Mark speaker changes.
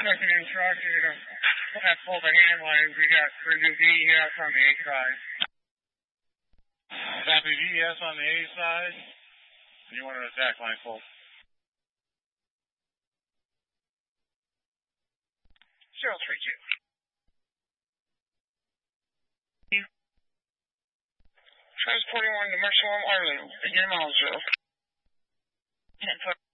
Speaker 1: looking in truck, you're going to have to pull the hand lines. We got Purdue VES on the A side.
Speaker 2: Copy VES on the A side. You want an attack line full.
Speaker 1: 032. Transporting one to Marshall Arlen. Begin miles 0.